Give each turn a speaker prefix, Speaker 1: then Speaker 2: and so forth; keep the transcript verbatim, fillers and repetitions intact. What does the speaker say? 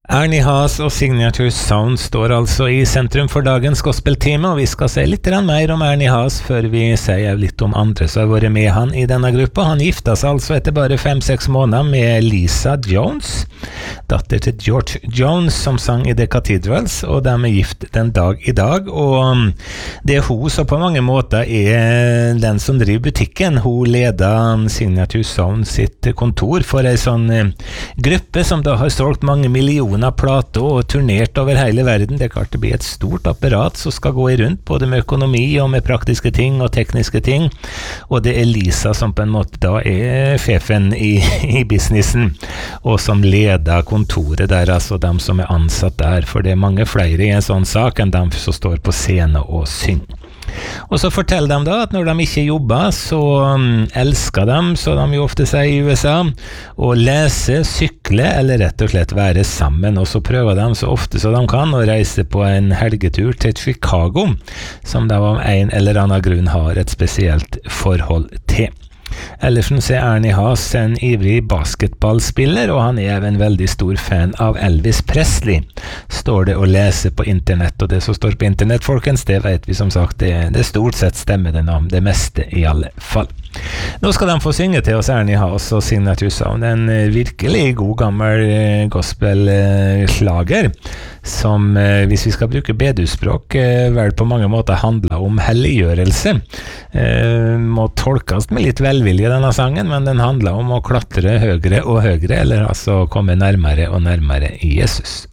Speaker 1: Ernie Haas og Signature Sound står altså i sentrum for dagens gospeltime, og vi skal se litt mer om Ernie Haas før vi sier litt om andre som har vært med han i denne gruppa. Han gifta seg altså etter bare fem-seks måneder med Lisa Jones, datter til George Jones, som sang i The Cathedrals, og de er gift den dag i dag, og det er hun som på mange måter er den som driver butikken. Hun leder Signature Sound sitt kontor for en sånn gruppe som da har solgt mange millioner av plater og turnert over hele verden. Det er klart det blir et stort apparat som skal gå i rundt, både med økonomi og med praktiske ting og tekniske ting, og det er Lisa som på en måte da er fefen i, i businessen, og som leder kontoret der, altså dem som er ansatt der, for det er mange flere i en sånn sak enn dem som står på scene og synger. Og så forteller de da at når de ikke jobber, så um, elsker de, så de jo ofte sier i U S A, å lese, sykle eller rett og slett være sammen, og så prøver de så ofte så de kan å reise på en helgetur til Chicago, som de av en eller annen grunn har et spesielt forhold til. Ellersen er Ernie Haas en ivrig basketballspiller, og han er en veldig stor fan av Elvis Presley, står det å lese på internett, og det som står på internett, folkens, det vet vi som sagt, det, det stort sett stemmer det om det meste i alle fall. Nå skal de få synge til oss Ernie Haas og Signature Sound, en virkelig god gammel gospel-slager, som hvis vi skal bruke bedusspråk, vel på mange måter handler om helliggjørelse. Må tolkes med litt velvilje denne sangen, men den handler om å klatre høyere og høyere, eller altså komme nærmere og nærmere i Jesus.